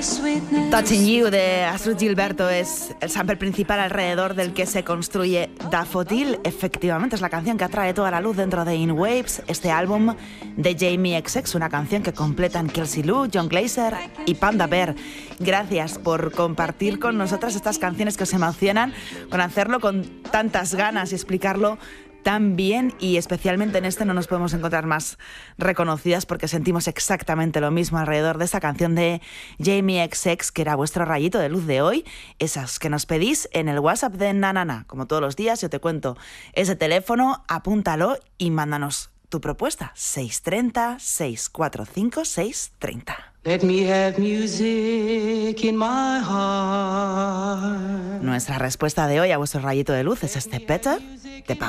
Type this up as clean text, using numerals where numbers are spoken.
Touching You de Astrud Gilberto es el sample principal alrededor del que se construye Daffodil. Efectivamente, es la canción que atrae toda la luz dentro de In Waves, este álbum de Jamie XX, una canción que completan Kelsey Lu, John Glaser y Panda Bear. Gracias por compartir con nosotras estas canciones que os emocionan, con hacerlo con tantas ganas y explicarlo tan bien, y especialmente en este no nos podemos encontrar más reconocidas porque sentimos exactamente lo mismo alrededor de esta canción de Jamie XX, que era vuestro rayito de luz de hoy, esas que nos pedís en el WhatsApp de Nanana. Como todos los días yo te cuento ese teléfono, apúntalo y mándanos tu propuesta, 630-645-630. Let me have music in my heart. Nuestra respuesta de hoy a vuestro rayito de luz es este Better de Pablo.